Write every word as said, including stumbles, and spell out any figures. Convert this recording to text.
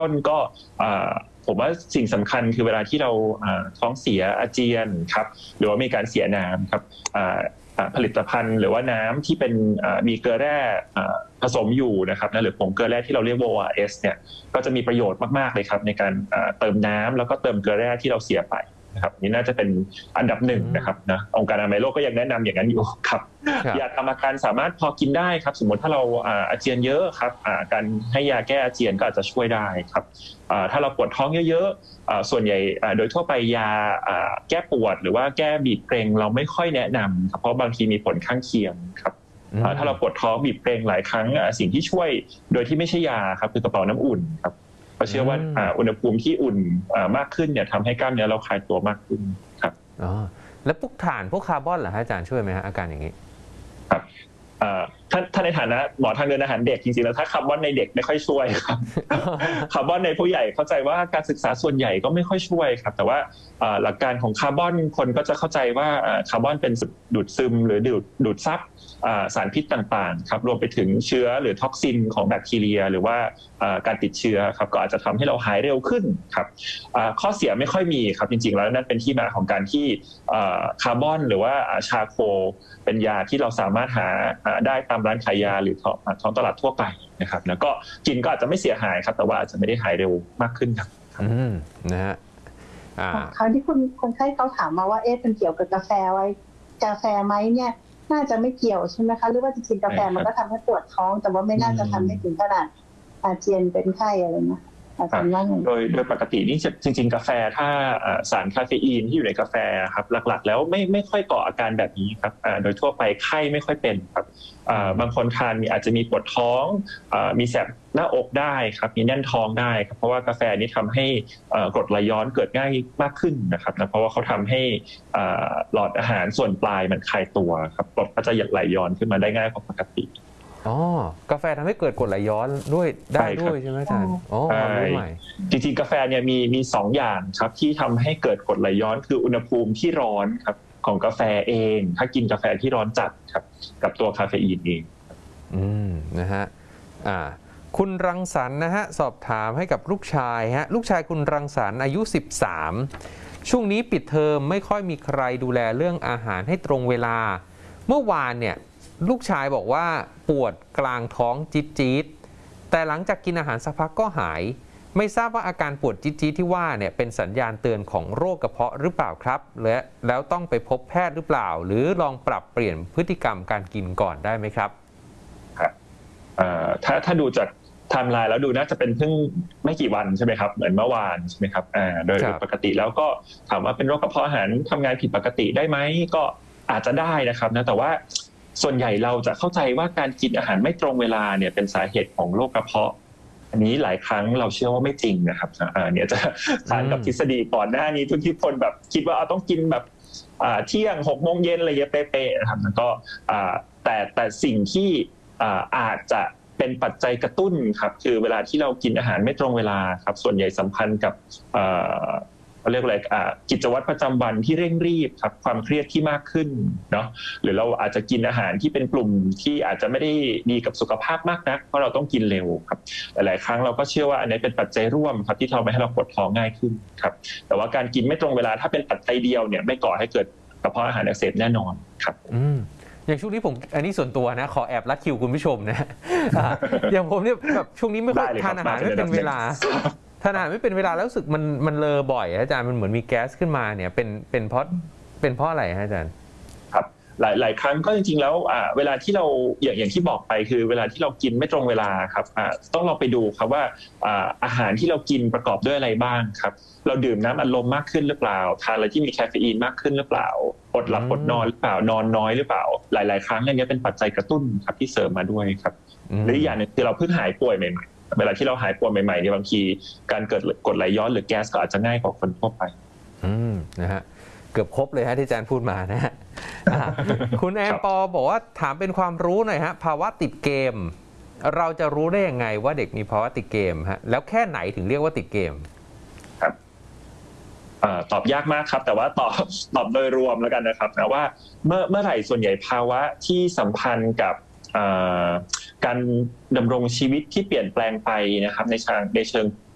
ต้นก็ผมว่าสิ่งสำคัญคือเวลาที่เราท้องเสียอาเจียนครับหรือว่ามีการเสียน้ำครับผลิตภัณฑ์หรือว่าน้ำที่เป็นมีเกลือแร่ผสมอยู่นะครับนะหรือผงเกลือแร่ที่เราเรียกว่า โอ อาร์ เอส เนี่ยก็จะมีประโยชน์มากๆเลยครับในการเติมน้ำแล้วก็เติมเกลือแร่ที่เราเสียไปนะครับนี่น่าจะเป็นอันดับหนึ่งนะครับนะองค์การอนามัยโลกก็ยังแนะนำอย่างนั้นอยู่ครับยาทำอาการสามารถพอกินได้ครับสมมติถ้าเราอาเจียนเยอะครับการให้ยาแก้อาเจียนก็อาจจะช่วยได้ครับถ้าเราปวดท้องเยอะๆส่วนใหญ่โดยทั่วไปยาแก้ปวดหรือว่าแก้บีบเกร็งเราไม่ค่อยแนะนำเพราะบางทีมีผลข้างเคียงครับถ้าเราปวดท้องบีบเกร็งหลายครั้งสิ่งที่ช่วยโดยที่ไม่ใช่ยาครับคือกระเป๋าน้ำอุ่นครับเราเชื่อว่าอุณหภูมิที่อุ่นมากขึ้นเนี่ยทำให้กล้ามเนื้อเราคลายตัวมากขึ้นครับอ๋อแล้วพวกถ่านพวกคาร์บอนเหรออาจารย์ช่วยไหมฮะอาการอย่างนี้ครับถ้าถ้าในฐานะหมอทางเดินอาหารเด็กจริงๆแล้วถ้าคาร์บอนในเด็กไม่ค่อยช่วยครับคาร์บอนในผู้ใหญ่เข้าใจว่าการศึกษาส่วนใหญ่ก็ไม่ค่อยช่วยครับแต่ว่าหลักการของคาร์บอนคนก็จะเข้าใจว่าคาร์บอนเป็นดูดซึมหรือดูดดูดซับสารพิษต่างๆครับรวมไปถึงเชื้อหรือท็อกซินของแบคทีเรียหรือว่าการติดเชื้อครับก็อาจจะทำให้เราหายเร็วขึ้นครับข้อเสียไม่ค่อยมีครับจริงๆแล้วนั่นเป็นที่มาของการที่คาร์บอนหรือว่าชาโคเป็นยาที่เราสามารถหาได้ตามร้านขายยาหรือท้องตลาดทั่วไปนะครับแล้วก็กินก็อาจจะไม่เสียหายครับแต่ว่าอาจจะไม่ได้หายเร็วมากขึ้นครับอืมนะฮะคราวที่คุณคนไข้เขาถามมาว่าเอ๊ะเป็นเกี่ยวกับกาแฟไว้กาแฟไหมเนี่ยน่าจะไม่เกี่ยวใช่ไหมคะหรือว่าจริงๆกาแฟมันก็ทำให้ปวดท้องแต่ว่าไม่น่าจะทำให้ถึงขนาดอาเจียนเป็นไข้อะไรนะโดยโดยปกตินี่จริงๆกาแฟถ้าสารคาเฟอีนที่อยู่ในกาแฟครับหลักๆแล้วไม่ไม่ค่อยก่ออาการแบบนี้ครับโดยทั่วไปไข้ไม่ค่อยเป็นครับบางคนทานมีอาจจะมีปวดท้องมีแสบหน้าอกได้ครับมีแน่นท้องได้ครับเพราะว่ากาแฟนี้ทำให้กรดไหลย้อนเกิดง่ายมากขึ้นนะครับนะเพราะว่าเขาทำให้หลอดอาหารส่วนปลายมันคลายตัวครับกรดก็จะไหลย้อนขึ้นมาได้ง่ายกว่าปกติอ๋อกาแฟทำให้เกิดกรดไหลย้อนด้วยได้ด้วยใช่ไหมอาจารย์อ๋อรู้ใหม่จริงๆกาแฟเนี่ยมีมีสองอย่างครับที่ทำให้เกิดกรดไหลย้อนคืออุณหภูมิที่ร้อนครับของกาแฟเองถ้ากินกาแฟที่ร้อนจัดครับกับตัวคาเฟอีนเองอืมนะฮะอ่าคุณรังสรรค์นะฮะสอบถามให้กับลูกชายฮะลูกชายคุณรังสรรค์อายุสิบสามช่วงนี้ปิดเทอมไม่ค่อยมีใครดูแลเรื่องอาหารให้ตรงเวลาเมื่อวานเนี่ยลูกชายบอกว่าปวดกลางท้องจี๊ดๆแต่หลังจากกินอาหารสักพักก็หายไม่ทราบว่าอาการปวดจี๊ดๆที่ว่าเนี่ยเป็นสัญญาณเตือนของโรคกระเพาะหรือเปล่าครับและแล้วต้องไปพบแพทย์หรือเปล่าหรือลองปรับเปลี่ยนพฤติกรรมการกินก่อนได้ไหมครับครับถ้าถ้าดูจากไทม์ไลน์แล้วดูน่าจะเป็นเพิ่งไม่กี่วันใช่ไหมครับเหมือนเมื่อวานใช่ไหมครับโดยปกติแล้วก็ถามว่าเป็นโรคกระเพาะอาหารทำงานผิดปกติได้ไหมก็อาจจะได้นะครับนะแต่ว่าส่วนใหญ่เราจะเข้าใจว่าการกินอาหารไม่ตรงเวลาเนี่ยเป็นสาเหตุของโรคกระเพาะอันนี้หลายครั้งเราเชื่อว่าไม่จริงนะครับอ่าเนี่ยจะขานกับทฤษฎีก่อนหน้านี้ทุกที่คนแบบคิดว่าเอาต้องกินแบบอ่าเที่ยงหกโมงเย็นอะไรเงี้ยเป๊ะๆนะครับแล้วก็อ่าแต่แต่สิ่งที่อ่าอาจจะเป็นปัจจัยกระตุ้นครับคือเวลาที่เรากินอาหารไม่ตรงเวลาครับส่วนใหญ่สัมพันธ์กับอ่าเขาเรียกอะไรกิจวัตรประจำวันที่เร่งรีบครับความเครียดที่มากขึ้นเนาะหรือเราอาจจะกินอาหารที่เป็นกลุ่มที่อาจจะไม่ได้ดีกับสุขภาพมากนักเพราะเราต้องกินเร็วครับหลายๆครั้งเราก็เชื่อว่าอันนี้เป็นปัจจัยร่วมครับที่ทำให้เราปวดท้องง่ายขึ้นครับแต่ว่าการกินไม่ตรงเวลาถ้าเป็นปัจจัยเดียวเนี่ยไม่ก่อให้เกิดกระเพาะอาหารอักเสบแน่นอนครับอืมอย่างช่วงนี้ผมอันนี้ส่วนตัวนะขอแอบรัดคิวคุณผู้ชมนะอย่างผมเนี่ยแบบช่วงนี้ไม่ค่อยทานอาหารไม่เป็นเวลาทานอาหารไม่เป็นเวลาแล้วรู้สึกมันมันเลอบ่อยอาจารย์มันเหมือนมีแก๊สขึ้นมาเนี่ยเป็นเป็นเพราะเป็นเพราะอะไรอาจารย์ครับหลายหลายครั้งก็จริงๆแล้วเวลาที่เราอย่างอย่างที่บอกไปคือเวลาที่เรากินไม่ตรงเวลาครับต้องลองไปดูครับว่าอาหารที่เรากินประกอบด้วยอะไรบ้างครับเราดื่มน้ำอัดลมมากขึ้นหรือเปล่าทานอะไรที่มีแคเฟอีนมากขึ้นหรือเปล่าอดหลับอดนอนหรือเปล่านอนน้อยหรือเปล่าหลายๆครั้งอันนี้เป็นปัจจัยกระตุ้นครับที่เสริมมาด้วยครับหรืออย่างนึงคือเราเพิ่งหายป่วยใหม่ๆเวลาที่เราหายป่วยใหม่ๆเนี่ยบางทีการเกิดกรดไหลย้อนหรือแก๊สก็อาจจะง่ายกว่าคนทั่วไปอืมนะฮะเกือบครบเลยฮะที่อาจารย์พูดมานะฮะคุณแอมปอบอกว่าถามเป็นความรู้หน่อยฮะภาวะติดเกมเราจะรู้ได้ยังไงว่าเด็กมีภาวะติดเกมฮะแล้วแค่ไหนถึงเรียกว่าติดเกมครับตอบยากมากครับแต่ว่าตอบตอบโดยรวมแล้วกันนะครับนะว่าเมื่อเมื่อไหร่ส่วนใหญ่ภาวะที่สัมพันธ์กับการดำรงชีวิตที่เปลี่ยนแปลงไปนะครับในเชิงในเชิง